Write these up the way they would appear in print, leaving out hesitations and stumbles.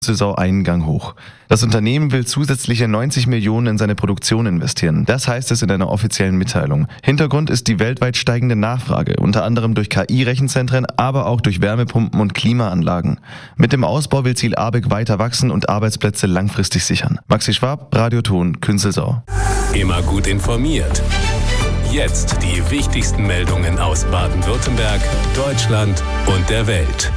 Saison einen Gang hoch. Das Unternehmen will zusätzliche 90 Millionen in seine Produktion investieren. Das heißt es in einer offiziellen Mitteilung. Hintergrund ist die weltweit steigende Nachfrage, unter anderem durch KI-Rechenzentren, aber auch durch Wärmepumpen und Klimaanlagen. Mit dem Ausbau will Ziel ABEC weiter wachsen und Arbeitsplätze langfristig sichern. Maxi Schwab, Radioton, Künzelsau. Immer gut informiert. Jetzt die wichtigsten Meldungen aus Baden-Württemberg, Deutschland und der Welt.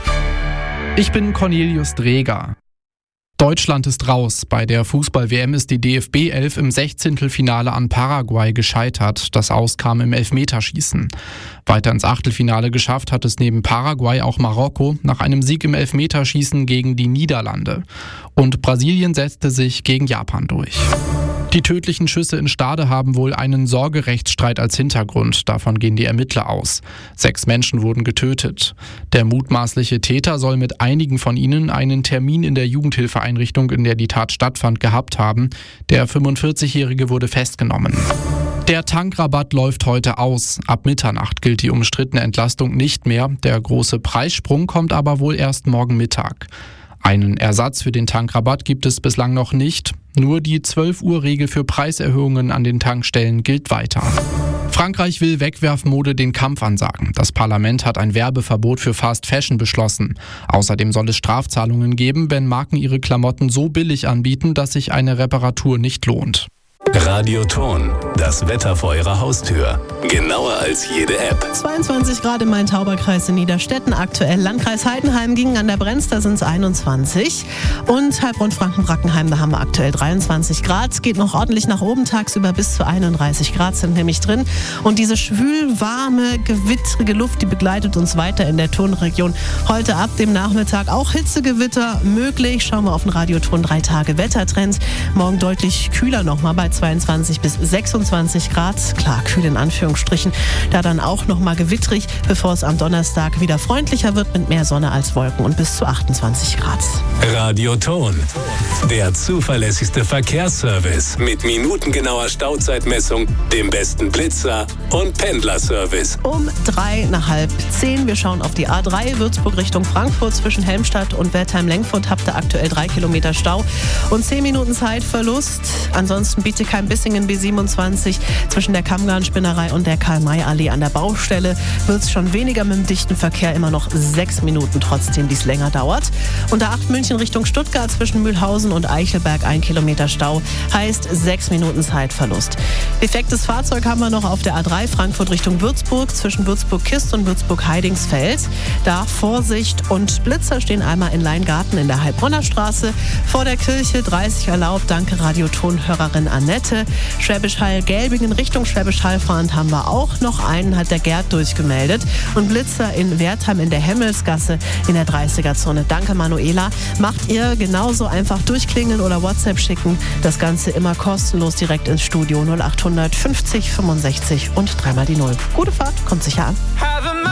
Ich bin Cornelius Dreger. Deutschland ist raus. Bei der Fußball-WM ist die DFB 11 im 16. an Paraguay gescheitert. Das Aus kam im Elfmeterschießen. Weiter ins Achtelfinale geschafft hat es neben Paraguay auch Marokko nach einem Sieg im Elfmeterschießen gegen die Niederlande. Und Brasilien setzte sich gegen Japan durch. Die tödlichen Schüsse in Stade haben wohl einen Sorgerechtsstreit als Hintergrund. Davon gehen die Ermittler aus. 6 Menschen wurden getötet. Der mutmaßliche Täter soll mit einigen von ihnen einen Termin in der Jugendhilfeeinrichtung, in der die Tat stattfand, gehabt haben. Der 45-Jährige wurde festgenommen. Der Tankrabatt läuft heute aus. Ab Mitternacht gilt die umstrittene Entlastung nicht mehr. Der große Preissprung kommt aber wohl erst morgen Mittag. Einen Ersatz für den Tankrabatt gibt es bislang noch nicht. Nur die 12-Uhr-Regel für Preiserhöhungen an den Tankstellen gilt weiter. Frankreich will Wegwerfmode den Kampf ansagen. Das Parlament hat ein Werbeverbot für Fast Fashion beschlossen. Außerdem soll es Strafzahlungen geben, wenn Marken ihre Klamotten so billig anbieten, dass sich eine Reparatur nicht lohnt. Radioton, das Wetter vor Ihrer Haustür. Genauer als jede App. 22 Grad im Main-Tauber-Kreis in Niederstetten aktuell. Landkreis Heidenheim gingen an der Brenz, da sind es 21. Und Heilbronn-Franken-Brackenheim, da haben wir aktuell 23 Grad. Es geht noch ordentlich nach oben, tagsüber bis zu 31 Grad sind nämlich drin. Und diese schwül-warme, gewittrige Luft, die begleitet uns weiter in der Tonregion. Heute ab dem Nachmittag auch Hitzegewitter möglich. Schauen wir auf den Radioton 3 Tage Wettertrend. Morgen deutlich kühler nochmal bei 22 bis 26 Grad. Klar, kühl in Anführungsstrichen. Da dann auch nochmal gewittrig, bevor es am Donnerstag wieder freundlicher wird mit mehr Sonne als Wolken und bis zu 28 Grad. Radioton, der zuverlässigste Verkehrsservice mit minutengenauer Stauzeitmessung, dem besten Blitzer und Pendlerservice. Um 9:30. Wir schauen auf die A3 Würzburg Richtung Frankfurt. Zwischen Helmstadt und Wertheim-Lenkfurt habt ihr aktuell 3 Kilometer Stau und 10 Minuten Zeitverlust. Ansonsten Bietigheim-Bissingen B27 zwischen der Kammgarn-Spinnerei und der Karl-May-Allee an der Baustelle wird es schon weniger mit dem dichten Verkehr, immer noch 6 Minuten trotzdem, die es länger dauert. Und der 8 München Richtung Stuttgart zwischen Mühlhausen und Eichelberg 1 Kilometer Stau, heißt 6 Minuten Zeitverlust. Defektes Fahrzeug haben wir noch auf der A3 Frankfurt Richtung Würzburg zwischen Würzburg-Kist und Würzburg-Heidingsfeld. Da Vorsicht und Blitzer stehen einmal in Leingarten in der Heilbronner Straße. Vor der Kirche 30 erlaubt, danke Radioton-Hörerin Annette. Schwäbisch Hall-Gelbingen Richtung Schwäbisch Hall fahrend haben wir auch noch einen, hat der Gerd durchgemeldet. Und Blitzer in Wertheim in der Hemmelsgasse in der 30er-Zone. Danke Manuela. Macht ihr genauso, einfach durchklingeln oder WhatsApp schicken. Das Ganze immer kostenlos direkt ins Studio 0800 50 65 und 3 mal die 0. Gute Fahrt, kommt sicher an.